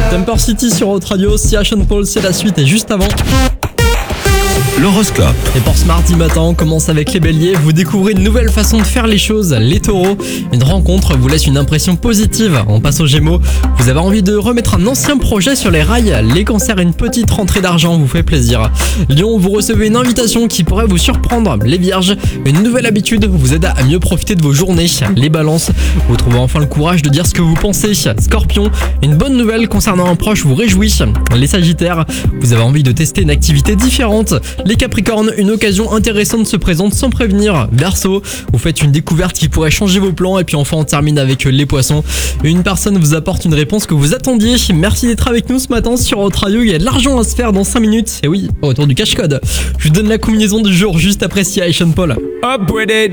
Temper City sur Hot Radio, Sia Sean Paul, c'est la suite et juste avant. L'horoscope. Et pour ce mardi matin, on commence avec les béliers. Vous découvrez une nouvelle façon de faire les choses. Les taureaux, une rencontre vous laisse une impression positive. On passe aux gémeaux. Vous avez envie de remettre un ancien projet sur les rails. Les cancers, une petite rentrée d'argent vous fait plaisir. Lion, vous recevez une invitation qui pourrait vous surprendre. Les vierges, une nouvelle habitude vous aide à mieux profiter de vos journées. Les balances, vous trouvez enfin le courage de dire ce que vous pensez. Scorpion, une bonne nouvelle concernant un proche vous réjouit. Les sagittaires, vous avez envie de tester une activité différente. Les capricornes, une occasion intéressante se présente sans prévenir. Verseau, vous faites une découverte qui pourrait changer vos plans. Et puis enfin on termine avec les poissons. Une personne vous apporte une réponse que vous attendiez. Merci d'être avec nous ce matin sur Hot Radio. Il y a de l'argent à se faire dans 5 minutes. Et oui, autour du cache-code. Je vous donne la combinaison du jour juste après Sia et Sean Paul.